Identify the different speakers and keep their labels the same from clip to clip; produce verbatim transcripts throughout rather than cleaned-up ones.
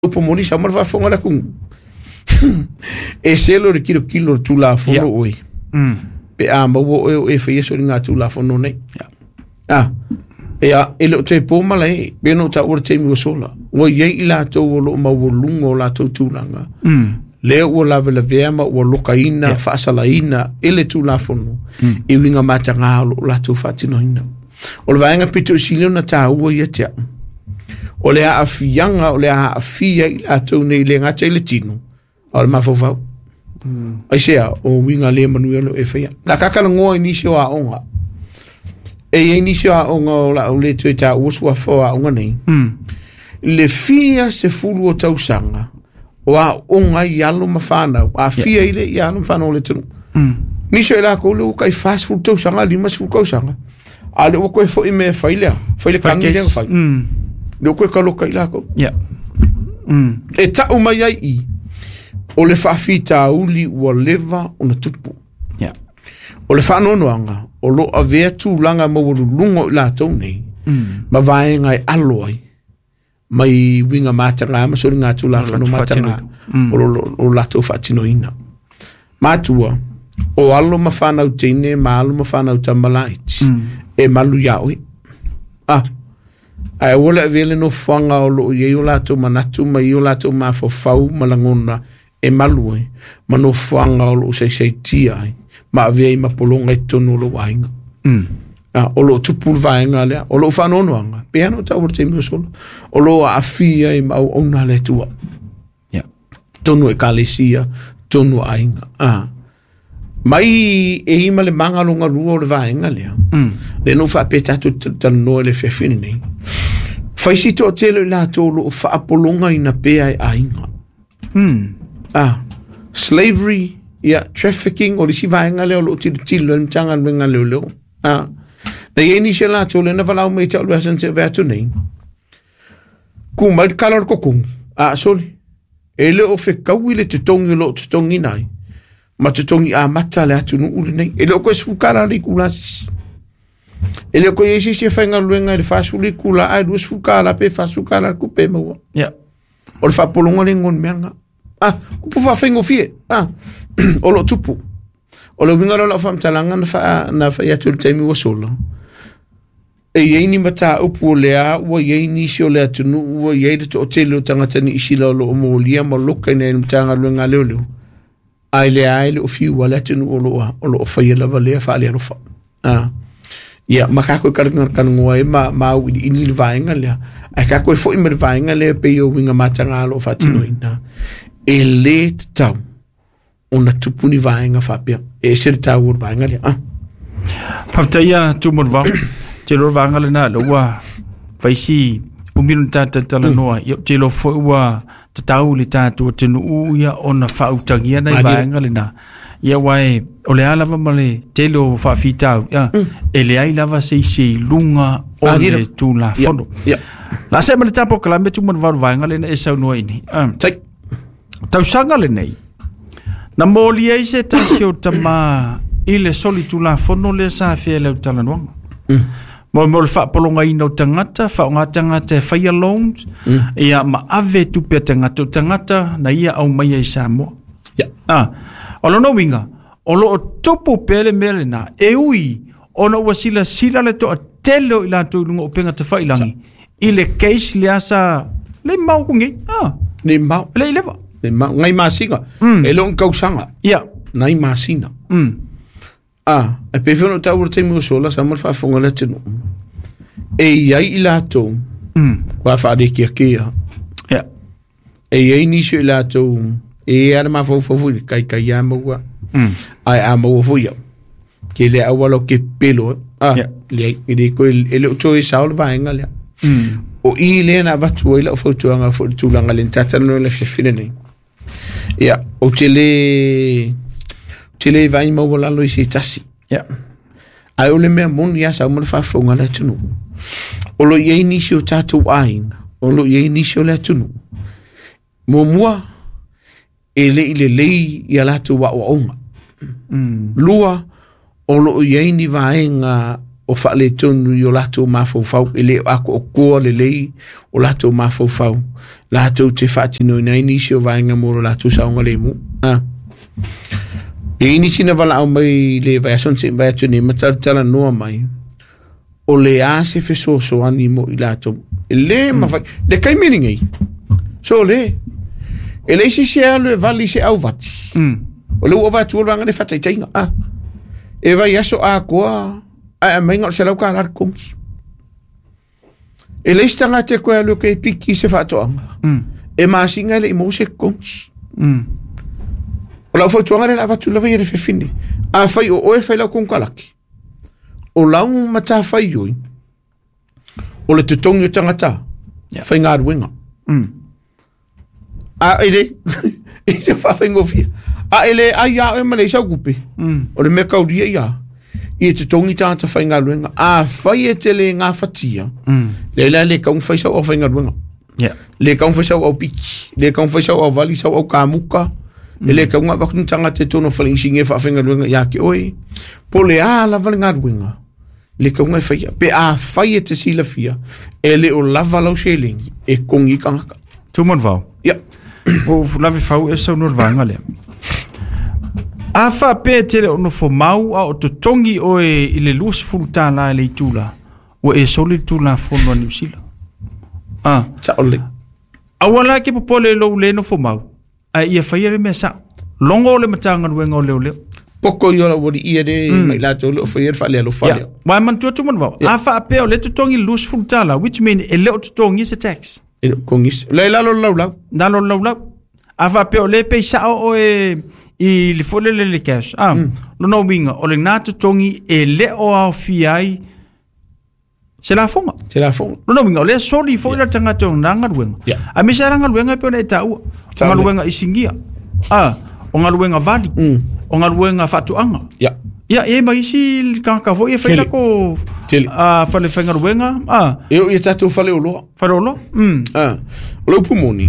Speaker 1: po moni sa mar fa fonga la kung e selo de kilo kilo tu la fono oi
Speaker 2: mm
Speaker 1: pe a mo o e fe yeso nga tu la fono nei ah e a ele te po mala e be no ta ur te mi sola wo ye ila to lo ma wo lungo la to tu langa
Speaker 2: mm
Speaker 1: le o la vela vema o lokaina fa salaina ele tu la fono e winga mata nga la to fatino ina o le vaenga pito silo na ta o ye te o le a fianga o le a fia i la tau nei le ngata i le tino o le mafofau ai sea o winga le manuelo e fia la kakala ngoa inisio a onga e inisio a onga o la o le tue ta usua fo a onga nei le fia se fulu o tau sanga o a onga i alo mafana a fia i le i alo mafana o le tunu nisio i la ko le uka i fast food tau sanga lima se fulu kau sanga a le uko e fo i me failea faile kangi lenga fai le koe kaloka i lako.
Speaker 2: Yeah. Mm.
Speaker 1: E ta umai ai i, o le whaafita uli ua leva o na tupu.
Speaker 2: Yeah.
Speaker 1: O le whaanonoanga, o lo a vea tūlanga mawaru lungo i la tau nei,
Speaker 2: Mm.
Speaker 1: ma vaenga i alo ai, mai winga mātanga, ma sori ngā tūla whanu mātanga, o lo o lato whaatino ina. Mātua, o alo ma whanau teine, ma alo ma whanau tamalaiti, e malu yaoi. Ah, ai wala vele no fanga o lo ye yo lato manatu ma yo lato ma fo fau malangona e malue ma no fanga o lo se se tia ma ve ma polonga tono lo wainga
Speaker 2: mm
Speaker 1: ah o lo tupu vainga le o lo fa no no anga piano ta urte mi solo o lo afia e ma ona le tua
Speaker 2: yeah
Speaker 1: tono e kalesia tono ainga ah mai e ima le manga lunga rua o le vaenga lea.
Speaker 2: Mm.
Speaker 1: Le no wha petatu tano le whewhine nei. Whaisi to telo i la tolo o whaapolonga i na pea e ainga.
Speaker 2: Mm.
Speaker 1: Ah, slavery, yeah, trafficking, o le si vaenga leo lo tilo tilo le mtanga mwenga leo leo. Ah, na ye ni se la tolo na walau mei tau luasan te veatu nei. Kuma i kalor kokungi. Ah, soli. E leo fe kaui le tutongi lo tutongi nai. Ma tutongi a mata le atu nuu nei. E leo koe sfukara li kula sisi. E leo koe esi se whainga luenga le fasu li kula ai lua sfukara pe fasukara kupe maua.
Speaker 2: Yeah.
Speaker 1: O le whapolonga le ngon meanga. Ah, kupu whawhengo fie. Ah, o lo tupu. O le wingaro la whamtalanga na wha na wha iatu le taimi wa sola. E yeini mata upu o lea, ua yeini si o lea tunu, ua yeide to o tele o tangatani isila o lo o moolia, ma loka ina ina mtanga luenga leo leo. Ai le ai le o fiu wale tunu o lo o lo o whaia lava lea wha alea rofa. Ah, ia, ma kako e karingar kanungua e ma ma u ini le vaenga lea. Ai kako e fo ima le vaenga lea pe o winga matanga alo o whatino ina. E le te tau, o na tupuni vaenga whapia. E se le tau o vaenga lea. Ah.
Speaker 2: Haftaia tumur vau. Te lo vanga le na lo wa. Faisi umiru tata tala noa. Te lo fo wa tatau le tatu te nu ia ona whautagia nei vanga le na. Ia wai o le alava male te lo whawhitau. E le ai lava sei sei lunga o le tu la fono. La se male tapo kala me tumur vau vanga le na e sau noa ini.
Speaker 1: Tai.
Speaker 2: Tau sanga le nei. Na moli ai se tasi o tama i le soli tu la fono le sa fia le utala noanga. Mo mo fa polonga ino tangata fa nga tangata fa ia loans ia ma ave tu pe tangata tangata na ia au mai ai samo
Speaker 1: ya
Speaker 2: ah olo no winga olo topo pele mele na e ui ona wasila sila le to telo ila to lungo penga te fa ilangi i le case le asa le mau kungi ah
Speaker 1: le mau
Speaker 2: le leva
Speaker 1: le mau ngai masinga e long kausanga
Speaker 2: ya
Speaker 1: nai masina
Speaker 2: mm
Speaker 1: ah, e pe whono tau ura te mua sola, sa mar whaafonga le tino. E iai i lato,
Speaker 2: mm
Speaker 1: wa whaare kia kia.
Speaker 2: ya
Speaker 1: E iai nisio i lato, e ara ma fawfawuri, kai kai a maua,
Speaker 2: mm
Speaker 1: ai a maua fuia. Ke le awalo ke pelo, ah, le i le koe, e le uto e saola vaenga lea.
Speaker 2: mm
Speaker 1: O i le na watu i la whautuanga whautulanga le tatano le whiawhine nei. Ia, o te le... te le vai mau lalo i se tasi.
Speaker 2: ya
Speaker 1: Ai ole mea moni asa umar whawhonga le tunu. O lo iei nisi o tātou ainga. O lo iei nisi o le tunu. Mo mua e le i le lei i a latu wa o onga.
Speaker 2: mm
Speaker 1: Lua o lo iei ni vaenga o fa le tonu yo lato mafau fau ele ako o ko le lei o lato mafau fau lato te fatino na inisio vainga mo lato sa nga le mu ah e inisi na vala mai le vai son se vai tuni matar tala no mai o le ase fe so so animo i lato le ma fa le kai meaning so le ele si se le vali se au vati
Speaker 2: mm
Speaker 1: o le o va tu vanga le fatai tainga ah e vai aso a ko a mai ngor se lau ka lar koms ele stanga te ko lo ke piki se fa to
Speaker 2: mm
Speaker 1: e ma singa le mo se koms
Speaker 2: mm
Speaker 1: o la fo tuanga le la tu la vai re fini a fai o o e fai la kon kalaki o la un mata fai yo o le tutongi tangata fai ngar winga
Speaker 2: mm
Speaker 1: a ele e se fa fai ngofia a ele a ya e male sa gupe
Speaker 2: mm
Speaker 1: o le me kaudia ya i te tongi tata fai ngar winga a fai e te le ngā fatia
Speaker 2: mm
Speaker 1: le la le kaung fai sa o fai ngar winga
Speaker 2: yeah
Speaker 1: le kaung fai sa o piki le kaung fai sa o vali sa o kamuka ele ka nga bakun tanga te tono faling singe fa fenga lunga ya ki oi po le ala valinga winga le ka nga fa pe a fa te sila fia ele o lava lo sheling e kongi kanga
Speaker 2: tu mon vau
Speaker 1: ya
Speaker 2: o lava fa e so no vanga le a fa pe te no fo mau a o to tongi o e ile lus fulta la le tula o e soli tula fo no ni sila ah
Speaker 1: sa ole
Speaker 2: awala ke po le lo le no fo mau ai ia fa ia me sa longo le matanga wenga o le
Speaker 1: poko yo la wori ia de mai la to lo fa ia fa le lo fa
Speaker 2: ya wa man tu tu man va a fa pe o le to tongi lus fultala which mean e le to tongi se tax
Speaker 1: e kongis le la lo lo la
Speaker 2: na lo lo la a fa pe o le pe sa o e i le fole le le cash ah no no winga o le na to tongi e le o a fiai se la fonga
Speaker 1: se la fonga
Speaker 2: no no winga le soli fo la tanga to nanga wenga a mi sa nanga wenga pe le ta u nanga wenga isingia ah o ngal wenga vali o ngal wenga fatuanga
Speaker 1: ya
Speaker 2: ya e mai si ka ka vo e fa ko a fa le fenga wenga ah
Speaker 1: e o ta to fa le lo
Speaker 2: fa lo mm
Speaker 1: ah lo pumoni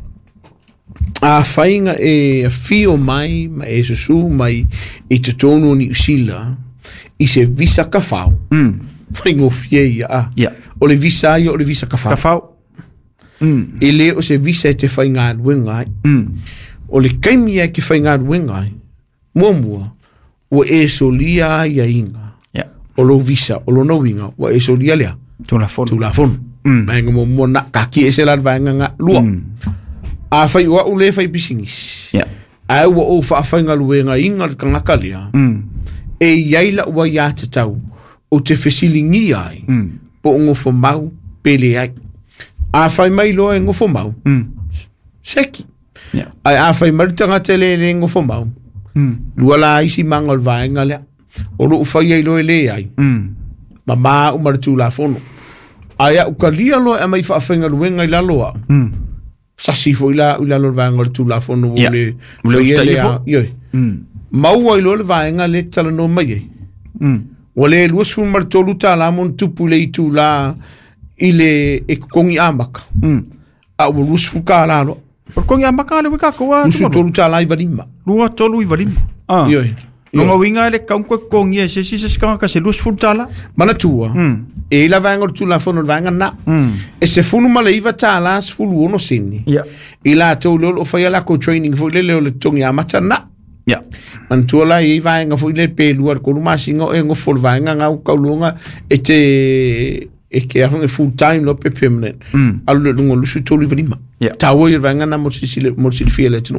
Speaker 1: a fainga e fio mai ma e susu mai i te tono ni usila i se visa kafau
Speaker 2: mm
Speaker 1: faingo fie ya
Speaker 2: ya
Speaker 1: o le visa yo o le visa kafau
Speaker 2: kafau mm
Speaker 1: ele o se visa te fainga wenga
Speaker 2: mm
Speaker 1: o le kaimia ki whainga ruenga mua mua o e solia ia inga
Speaker 2: yeah
Speaker 1: o lo visa o lo no winga o e solia lea
Speaker 2: tu la fon
Speaker 1: tu la fon
Speaker 2: mm
Speaker 1: venga mo mo na ka ki e se la vanga nga lua a fai o le fai pisingis
Speaker 2: yeah
Speaker 1: a o o fa whainga ruenga inga ka ngaka lea
Speaker 2: mm
Speaker 1: e yaila ua ia te tau o te fesilingi ai
Speaker 2: mm
Speaker 1: po ngofo mau pele ai a fai mai loa e ngofo mau
Speaker 2: mm
Speaker 1: seki
Speaker 2: yeah
Speaker 1: ai a fai maritanga te le le ngofo mau
Speaker 2: mm
Speaker 1: lua la isi mangal vaenga lea o lu fai ai loe le ai
Speaker 2: mm
Speaker 1: mama u maritu la fono aya u kalia loe a mai fa whainga luenga i la loa
Speaker 2: mm
Speaker 1: sasi fo ila ila lo vaenga le tu la fono
Speaker 2: yeah
Speaker 1: le
Speaker 2: le
Speaker 1: fai
Speaker 2: fo
Speaker 1: yoi
Speaker 2: mm
Speaker 1: mau ai lo le vaenga le tala no mai
Speaker 2: mm
Speaker 1: wale luas fu maritu lu tala mon tupu le itu la ile e kongi amaka
Speaker 2: mm
Speaker 1: a u luas fu ka la lo
Speaker 2: por kongi amaka le ka ko wa
Speaker 1: lusu tolu tala i vadima
Speaker 2: lua tolu i valima ah
Speaker 1: yoi
Speaker 2: no winga le kaun ko kongi se si se ska ka se lus fultala
Speaker 1: mana tua
Speaker 2: mm
Speaker 1: e la vaenga tu la fono vaenga na
Speaker 2: mm
Speaker 1: e se funu ma le iva tala se fulu ono sini
Speaker 2: yeah
Speaker 1: i la tau lolo fai ala ko training fo le leo le tongi amata na
Speaker 2: yeah
Speaker 1: man tua la i vaenga fo le pelu ar kono masinga e ngofo vaenga ngau kaulunga e te e ke afunga full time lo pe permanent
Speaker 2: mm
Speaker 1: alu le lungo lusu tolu vanima
Speaker 2: yeah
Speaker 1: tawo i vaenga na mo sisile mo sile fiele tino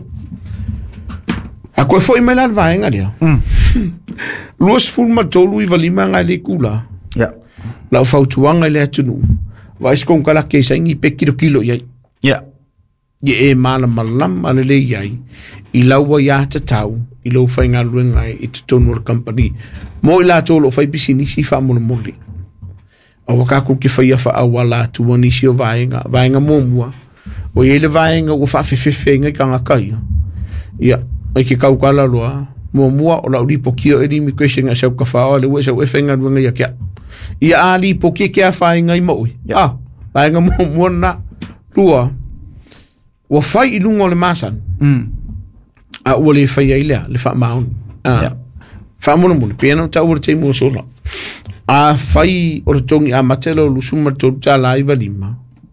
Speaker 1: a koe fo i mai la vaenga lea
Speaker 2: mm
Speaker 1: luas full ma tolu i valima ngai le kula
Speaker 2: yeah
Speaker 1: la fautuanga le atunu wa iskon kala ke sangi pe kilo kilo yai
Speaker 2: yeah
Speaker 1: ye e mala malam ale le yai i laua ya te tau i lau whainga luenga i te tonu company mo i la tolo whai pisini si wha mona moli a wakako ki whaia wha awa la tua nisi o vaenga vaenga mōmua o i ele vaenga o wha whiwhiwhenga i kanga kai ia ai ki kaukala roa mōmua o lau ripo kia e rimi question a sau ka whao le ue sau e whainga luenga ia kia ia a ripo kia kia whainga i maui ah vaenga mōmua na lua wa whai i lungo le masan
Speaker 2: mm
Speaker 1: a ua le whai ai lea le wha maun
Speaker 2: yeah
Speaker 1: wha mona mona pēna tau ura te mua sola a fai o tongi a matelo lu suma to tala iva lima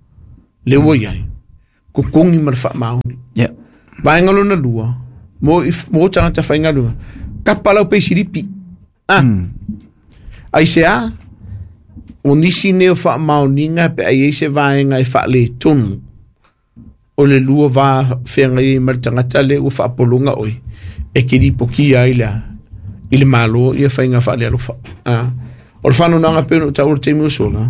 Speaker 1: le wo yai ko kongi mar fa mauni
Speaker 2: yeah
Speaker 1: vai ngalo na lua mo if mo tanga ta fa ngalo kapala pe siripi ah mm. ai se a o nisi ne fa mauni nga pe ai se vai nga fa le tonu o le lua va fe ngai mar tanga tale o fa polunga oi e ke di poki ai la il malo ia fa nga fa le lo fa ah o le whanau nanga pēno ta ora te musona.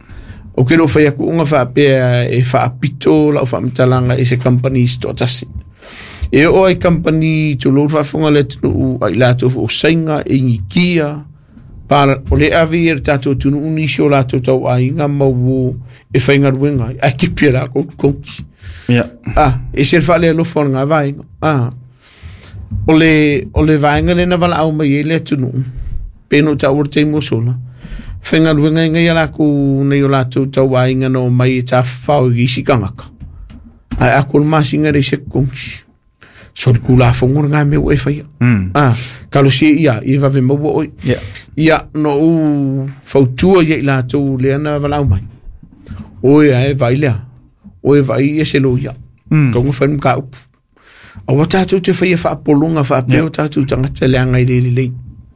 Speaker 1: O kero whai aku unga wha pēa e wha apito lau wha mitalanga e se company sto tasi. E o ai company to lor wha whunga le tunu ai lato o sainga e ngi kia para o le avi e tato tunu unisi o lato tau a inga mau e whainga ruenga ai ki pēra ko coach.
Speaker 2: Yeah.
Speaker 1: Ah, e se wha le lo whanga vainga. Ah, o le, o le vainga le na wala au mai e le tunu. Peno ta ora te mosola whenga ruenga ngai ala ku nei o lato tau ainga no mai ta whau i si kangaka ai ako masinga re se kongs so ku la fongur nga me we fai ah kalo si ia i va ve mo oi ia no u fautua ye lato le ana vala mai oi ai vai le oi vai e se lo ia ko ngo fem ka up o wata tu te fai fa polunga fa pe o ta tu tanga te le ngai le le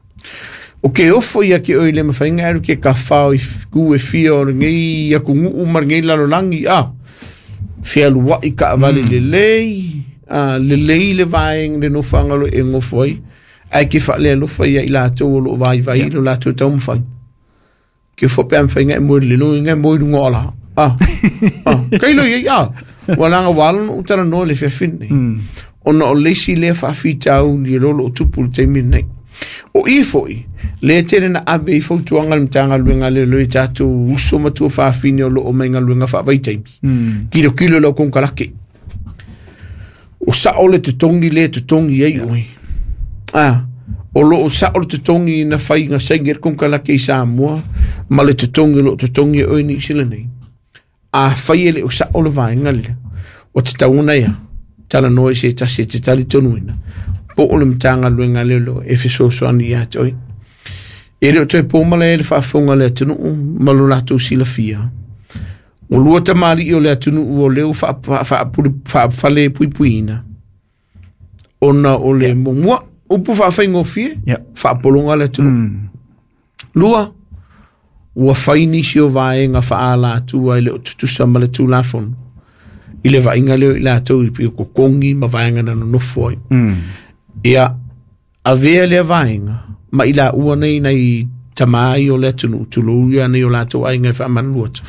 Speaker 1: o ke ofo ia ke oile ma whainga aru ke ka whao i ku e whia o ngai ia ku ngu umar ngai lalo langi a whia lua i ka avale le lei le lei le vaeng le no whangalo e ngofo ai ai ke wha lea lofa ia i lato o lo vai vai lo lato tau mwhai ke whope am whainga e moiri le no inga moiri ngola ah kailo ia ia walanga walan utara no le whia whine o na o leisi le wha whitau ni rolo o tupu te minei o i foi le tere na ave i fo tuanga le mtanga luenga le loe tatu uso matua whaafine o lo o menga luenga whaavai taimi mm. kilo kilo lo kong kalake o sa o le tutongi le tutongi ei oi ah o lo o sa o le tutongi na whai nga sengir kong kalake i Samoa ma le tutongi lo tutongi oi ni sila nei a whai ele o sa o le vaenga le o te tauna ia tala noe se tasi te tali tonuina po o le mtanga luenga le lo e fiso soani ia toi e reo toi pōmala e le whaafonga le atunu malo lato sila fia o lua tamari i o le atunu o leo whaafale pui puina ona o le mongua upu whaafengo fie whaapolonga le atunu lua ua whaini si o vaenga whaala atua i le o tutusa ma le tūlafonu i le vainga leo i lato i pio kokongi ma vaenga na nofoi ia a vea le vaenga ma ila ua nei nei tamai o le tunu tuluia nei o lato ai ngai fa manuot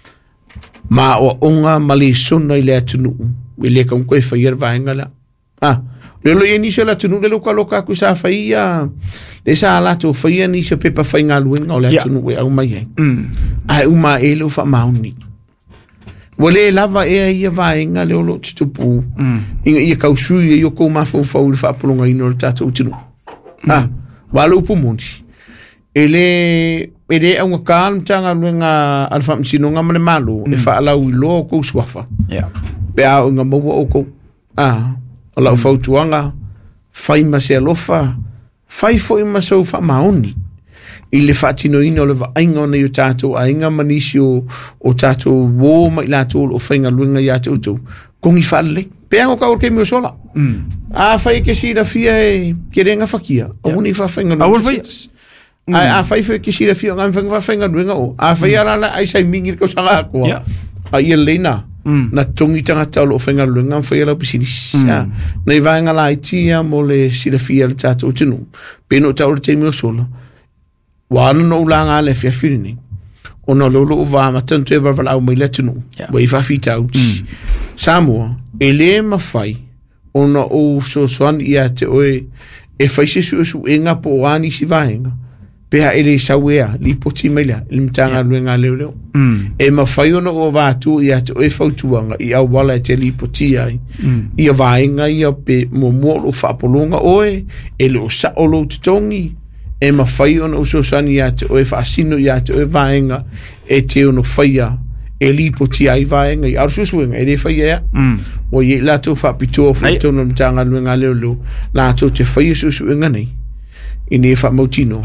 Speaker 1: ma o onga ma le sona i le tunu i le kam koe fa yer vaenga la ah le lo ni se la tunu le lo ka ku sa fa ia le sa lato fa ia ni se pepa fa nga luenga o le tunu e au mai ai uma e lo fa mauni wale lava e ia vaenga le lo tupu inga ia kausu ia yo ko ma fo fa u fa polonga ino tato tunu ah walo pumundi ele ele a un calm tanga luenga alfa msino nga male malu e fa ala u lo ko swafa
Speaker 2: yeah
Speaker 1: pe a nga mo o ko ah ala fa tuanga fai ma se lofa fai fo ma so fa maoni ile fatino ino le va inga na yo tato a inga manisio o tato wo ma ilato o fainga luenga ya to kongi falle pe ngo ka o ke mi sola a fai ke si da fia ke renga fakia o ni fa fainga
Speaker 2: a fai
Speaker 1: a a fai ke si da fia ngan fa fainga luenga o a fai ala la ai sai mingi ko sanga ko a ye lena na tongi tanga talo fainga luenga fai ala pisini ya nei va nga la itia mo le si da fia le tato tinu pe no tau te mi sola wana no langa le fia fini ona lolo va ma tanto e va au mai letunu vai fa fita out Samoa ele ma fai ona o so swan ia te oe e fai se su su enga po ani si vaenga pe ha ele sawea li poti mela il mtanga luenga leo e ma fai ona o va tu ia te oe fautuanga ia wala te li poti ai ia vaenga ia pe mo mo lo fa polonga oe ele o sa o lo tongi e ma fai ona uso sani ya te oe whaasino ya te oe vaenga e te ono whaia e li poti ai vaenga i arususuenga e re whaia ya o ye lato whapitoa whaitono mtanga luenga leo leo lato te whaia susuenga nei i ne wha mautino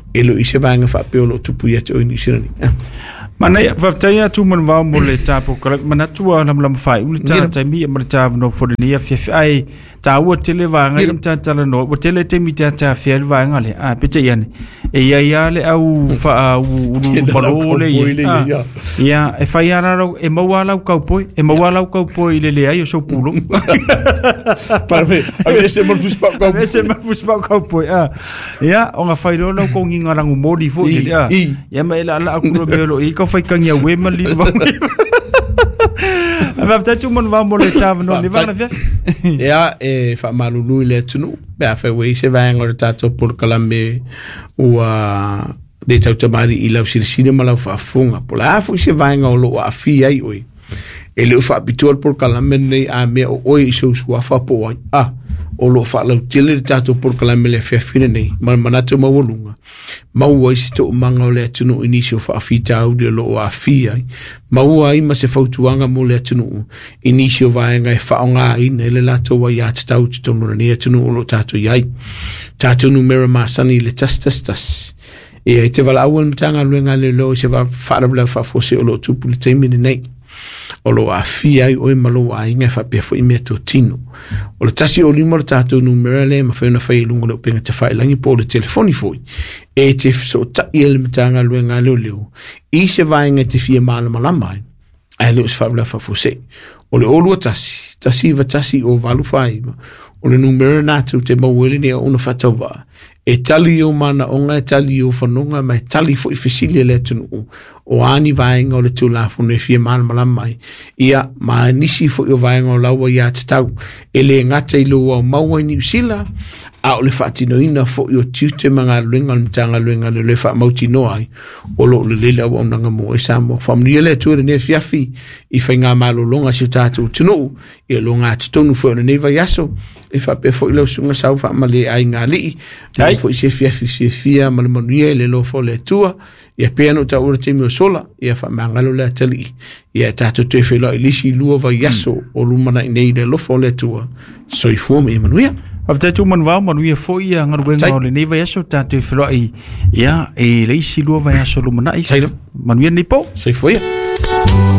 Speaker 1: e lo i se vaenga whapeo lo tupu ia te oini sirani.
Speaker 2: Mana ia whaftaia tu man wau mo le tapo kala mana tua lam lam fai uli ta ta mi ma ta no fodenia fi ai ta wa tele va nga ta ta no wa tele te mi ta ta fi va nga le a pete ia e ia ia le au fa u balo le ia ia e fa ia ra e mo wala u kaupoi e mo wala u kaupoi le le ai so pulo
Speaker 1: parve a vese mo fus pa
Speaker 2: a vese mo fus pa kaupoi a ia o nga fai ro no ko nginga rangu modi fo ia ia ma la la ku lo i ko fai kanya we mali va ava tatu mon va mo le tava no ni va na via
Speaker 1: ya e fa malulu le tunu be a fa we se va ngor tato por kalambe o de tauta mari i la sirsine mala fa funga pola fu se va ngor lo a fi ai oi e le fa habitual por kalambe nei a me o oi so so fa po ah o lo fa la tele tato por kalambe le fa fine nei mal manato ma wolunga mau isi to manga o le atunu inisio fa afita au de lo a fia mau ai ma se fautuanga mo le atunu inisio vaenga e faonga ina ele lato wa ya tau tonu ni atunu o lo tato yai tato numero masani le tastastas e te vala awal mtanga luenga le lo se va farabla fa fose o lo tupu le taimini nei o lo a fia ai oi malo a inga fa pe fo i meto tino o le tasi o limo le tato numero le ma fa na fa ilungo le penga te fa ilangi po le telefoni foi e te so ta il mtanga luenga le leo i se va inga te fia mala malama ai le fa bla fa fose o le olu tasi tasi va tasi o valu fai o le numero natu te mawele ne ona fatova e tali o mana onga e tali o whanonga mai tali fo i fesile le tunu o ani vaenga o le tūlafu ne fia mana malamai ia ma nisi fo i o vaenga o laua ia te tau e le ngata i lua o maua i New Zealand a o le whaatino ina fo i o tiute mga luenga le mtanga luenga le le wha mauti noai o lo le lele au nanga mo e samo whamnia le tuere ne fiafi i whainga malo longa si o tātou tunu i lo ngā tonu fo na neva yaso e wha pe fo i lau sunga sau wha male ai ngā li ai fo i se fiafi se fia male manuia le lo fo le tua ia pe anu ta ura te mio sola ia wha mangalo le atali ia tātou te whelo i lisi lua va yaso o lumana i nei le lo fo le tua so i fuome e manuia
Speaker 2: After two man wow man we for ia ngar wenga o le neva yaso tatu floi ia e leisi lua va yaso lumana i man we ni po
Speaker 1: so i foi